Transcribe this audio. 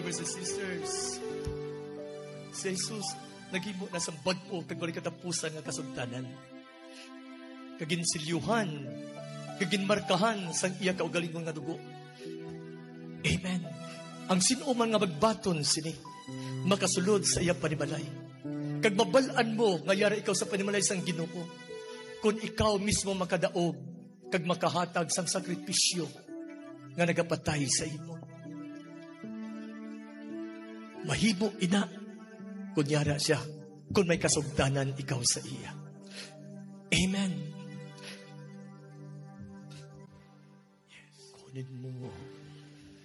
brothers and sisters, si Jesus, naghimo na sa bagpo, kag wala katapusan nga kasugtanan. Kaginsilyuhan, kaginmarkahan sang iya kaugalingon nga dugo. Amen. Ang sino man nga magbaton sini, makasulod sa iya panimalay. Kag mabalaan mo, nga yara ikaw sa panimalay sang Ginoo, kung ikaw mismo makadaog, kag makahatag sang sakripisyo, nga nagapatay sa imo. Mahimo ina, kunyara siya, kung may kasugdanan ikaw sa iya. Amen. Yes. Kunin mo